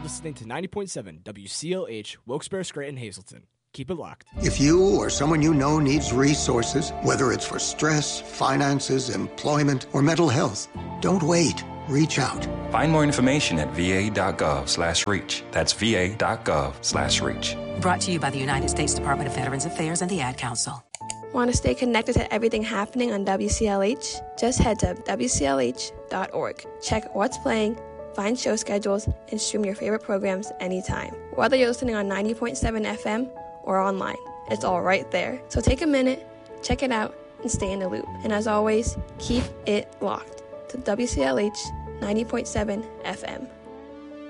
listening to 90.7 WCLH, Wilkes-Barre, Scranton, Hazleton. Keep it locked. If you or someone you know needs resources, whether it's for stress, finances, employment, or mental health, don't wait. Reach out. Find more information at va.gov/reach. That's va.gov/reach. Brought to you by the United States Department of Veterans Affairs and the Ad Council. Want to stay connected to everything happening on WCLH? Just head to WCLH.org. Check what's playing, find show schedules, and stream your favorite programs anytime. Whether you're listening on 90.7 FM or online, it's all right there. So take a minute, check it out, and stay in the loop. And as always, keep it locked to WCLH 90.7 FM.